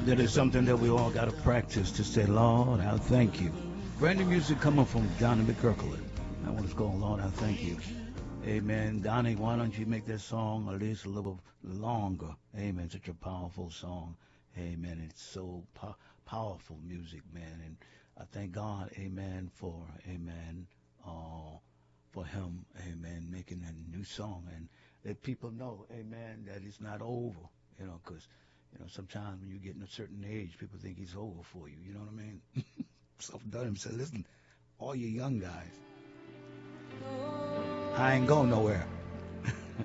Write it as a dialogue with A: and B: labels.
A: That is something that we all got to practice to say, Lord, I thank you. Brand new music coming from Donnie McKirkland. That one's called Lord, I Thank You. Amen. Donnie, why don't you make that song at least a little longer? Amen. Such a powerful song. Amen. It's so powerful music, man. And I thank God, amen, uh, for him, amen, making that new song. And let people know, amen, that it's not over, because, sometimes when you get in a certain age, people think he's over for you. You know what I mean? So Dunham said, listen, all you young guys, I ain't going nowhere.